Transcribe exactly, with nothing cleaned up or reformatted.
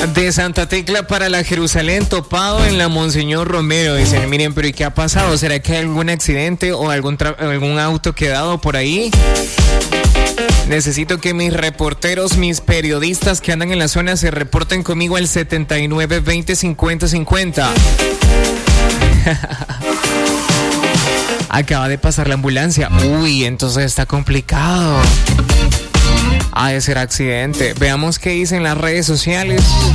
De Santa Tecla para la Jerusalén, topado en la Monseñor Romero. Dicen, miren, pero ¿y qué ha pasado? ¿Será que hay algún accidente o algún, tra- algún auto quedado por ahí? Necesito que mis reporteros, mis periodistas que andan en la zona se reporten conmigo al setenta y nueve veinte cincuenta cincuenta. Acaba de pasar la ambulancia. Uy, entonces está complicado. Ha de ser accidente. Veamos qué dicen las redes sociales.